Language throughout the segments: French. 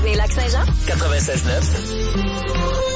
Saguenay-Lac-Saint-Jean. 96.9.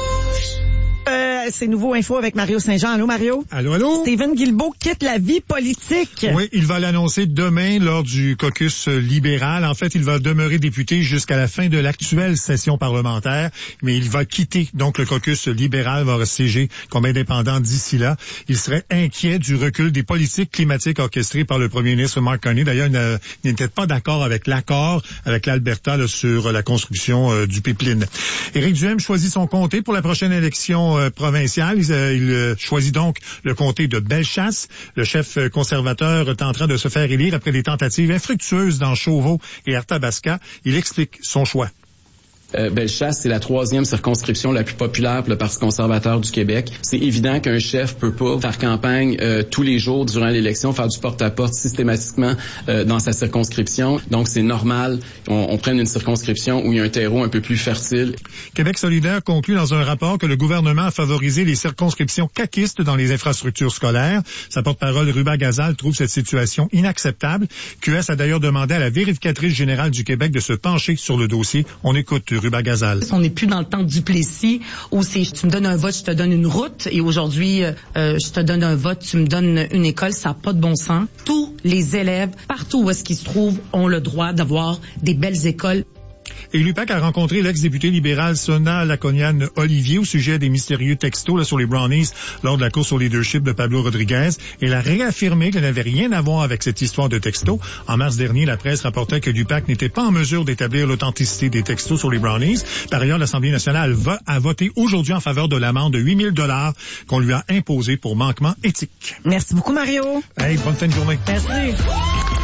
C'est Nouveau Info avec Mario Saint-Jean. Allô, Mario? Allô? Stephen Guilbeault quitte la vie politique. Oui, il va l'annoncer demain lors du caucus libéral. En fait, il va demeurer député jusqu'à la fin de l'actuelle session parlementaire, mais il va quitter. Donc, le caucus libéral va siéger comme indépendant d'ici là. Il serait inquiet du recul des politiques climatiques orchestrées par le premier ministre Mark Carney. D'ailleurs, il n'était pas d'accord avec l'accord avec l'Alberta là, sur la construction du pipeline. Éric Duhem choisit son comté pour la prochaine élection provinciale. Il choisit donc le comté de Bellechasse. Le chef conservateur tentera de se faire élire après des tentatives infructueuses dans Chauveau et Arthabasca. Il explique son choix. Bellechasse, c'est la 3e circonscription la plus populaire pour le Parti conservateur du Québec. C'est évident qu'un chef peut pas faire campagne tous les jours durant l'élection, faire du porte-à-porte systématiquement dans sa circonscription. Donc, c'est normal qu'on prenne une circonscription où il y a un terreau un peu plus fertile. Québec solidaire conclut dans un rapport que le gouvernement a favorisé les circonscriptions caquistes dans les infrastructures scolaires. Sa porte-parole, Ruba Gazal, trouve cette situation inacceptable. QS a d'ailleurs demandé à la vérificatrice générale du Québec de se pencher sur le dossier. On écoute Ruba Gazal. On n'est plus dans le temps du Plessis où c'est tu me donnes un vote, je te donne une route, et aujourd'hui je te donne un vote, tu me donnes une école. Ça n'a pas de bon sens. Tous les élèves, partout où est-ce qu'ils se trouvent, ont le droit d'avoir des belles écoles. Et l'UPAC a rencontré l'ex-député libéral Sona Laconian-Olivier au sujet des mystérieux textos là, sur les Brownies lors de la course au leadership de Pablo Rodriguez. Elle a réaffirmé qu'elle n'avait rien à voir avec cette histoire de textos. En mars dernier, la presse rapportait que l'UPAC n'était pas en mesure d'établir l'authenticité des textos sur les Brownies. Par ailleurs, l'Assemblée nationale a voté aujourd'hui en faveur de l'amende de 8 000 $ qu'on lui a imposée pour manquement éthique. Merci beaucoup, Mario. Hey, bonne fin de journée. Merci.